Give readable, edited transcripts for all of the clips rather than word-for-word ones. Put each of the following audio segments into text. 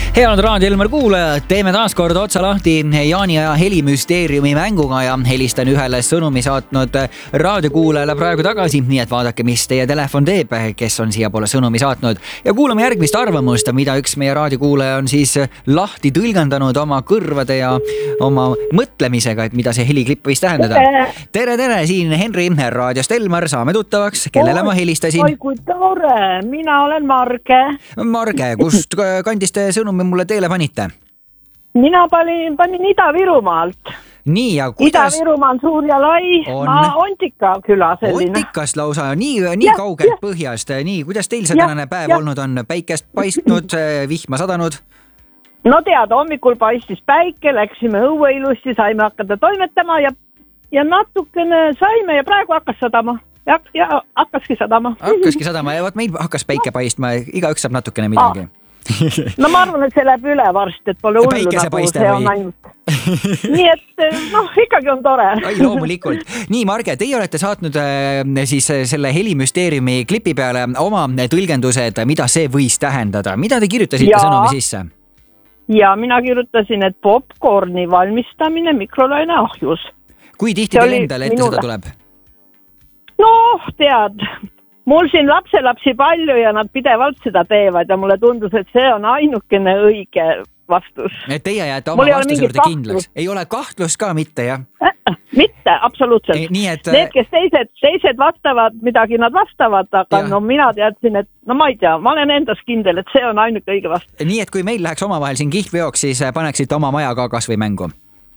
Head Raadio Elmar kuulajad, teeme taas kord otsa lahti Jaani ja helimüsteeriumi mänguga ja helistan ühele sõnumi saatnud raadiokuulajale praegu tagasi, nii et vaadake, mis teie telefon teeb, kes on siia poole sõnumi saatnud. Ja kuulame järgmist arvamust, mida üks meie raadiokuulaja on siis lahti tõlgendanud oma kõrvade ja oma mõtlemisega, et mida see heliklipp võis tähendada. Tere, siin Henri raadiost Elmar, saame tuttavaks. Kellele ma helistasin? Oi, kui tore, mina olen Marge. Marge, kust kandis te sõnumi mulle teele panite? Mina panin Ida-Virumaalt. Nii, ja kuidas? Ida-Virumaa on suur ja lai. Ma Ontika küla selline. Ontikast lausa, nii kaugelt põhjast. Nii, kuidas teil see tänane päev olnud on? Päikest paistnud, vihma sadanud? No tead, hommikul paistis päike, läksime õue ilusti, saime hakata toimetama ja natukene saime ja praegu hakkas sadama. Ja hakkaski sadama. Ja vaat meil hakkas päike paistma, igaüks saab natukene midagi. No ma arvan, et see läheb üle varst, et pole hullu nagu see on ainult. Nii et ikkagi on tore. Ai, loomulikult. Nii, Marge, teie olete saatnud siis selle helimüsteeriumi klipi peale oma tõlgendused, mida see võis tähendada. Mida te kirjutasite sõnumi sisse? Ja mina kirjutasin, et popcorni valmistamine mikrolaine ahjus. Kui tihti teil endale ette seda tuleb? No, tead, mul siin lapselapsi palju ja nad pidevalt seda teevad ja mulle tundus, et see on ainukene õige vastus. Et teie jääte oma vastuse juurde kindlaks. Ei ole kahtlust ka mitte, jah? Mitte, absoluutselt. Need, kes teised vastavad, midagi nad vastavad, aga no mina teadsin, et no ma ei tea, ma olen endas kindel, et see on ainuke õige vastus. Nii, et kui meil läheks omavahel siin kihlveoks, siis paneksite oma maja ka kas või mängu?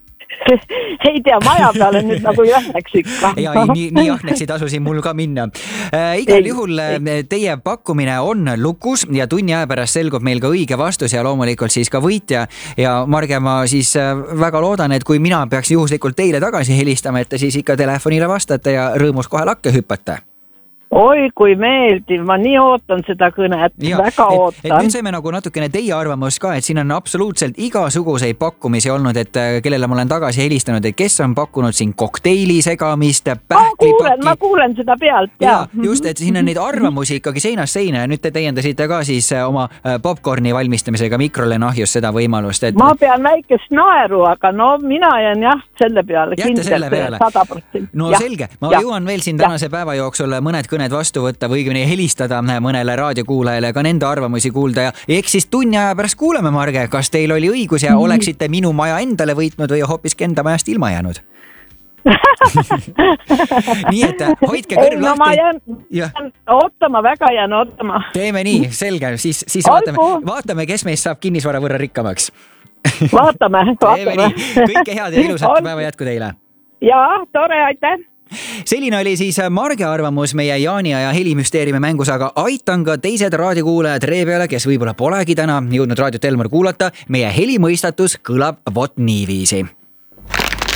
Ei tea, maja peale nüüd nagu jähneks ikka. Ja nii jahneks ei tasu siin mul ka minna. Igal juhul teie pakkumine on lukus ja tunni aja pärast selgub meil ka õige vastus ja loomulikult siis ka võitja. Ja Marge, ma siis väga loodan, et kui mina peaks juhuslikult teile tagasi helistama, et te siis ikka telefonile vastate ja rõõmus kohe lakke hüppate. Oi, kui meeldiv, ma nii ootan seda kõnet, väga ootan. Et nüüd saime nagu natukene teie arvamust ka, et siin on absoluutselt igasuguseid pakkumisi olnud, et kellele ma olen tagasi helistanud, et kes on pakkunud siin kokteili segamist, pähklipaki. Ma kuulen seda pealt, ja. Just, et siin on neid arvamusi ikkagi seinast seina ja nüüd te täiendasite ka siis oma popcorni valmistamisega mikrolaineahjus seda võimalust. Et... Ma pean väikest naeru, aga no mina jään selle peale. Jätte selle peale. 100%. No selge, ma jõuan veel siin tänase päeva jooksul mõned kõned vastu võtta või õigemini helistada mõnele raadiokuulajale ka nende arvamusi kuulda ja eks siis tunni aja pärast kuuleme, Marge, kas teil oli õigus ja oleksite minu maja endale võitnud või hoopiski enda majast ilma jäänud. Nii et hoidke kõrv lahti. No ma jään ootama, väga jään ootama. Teeme nii, selge, siis vaatame, kes meist saab kinnisvara võrra rikkamaks. Vaatame. Teeme nii, kõike head ja ilusat päeva jätku teile. Jaa, tore, aitäh. Selline oli siis Marge arvamus meie Jaani ja helimüsteeriumi mängus, aga aitan ka teised raadiokuulajad ree peale, kes võib-olla polegi täna jõudnud raadiot Elmar kuulata. Meie helimõistatus kõlab vot niiviisi.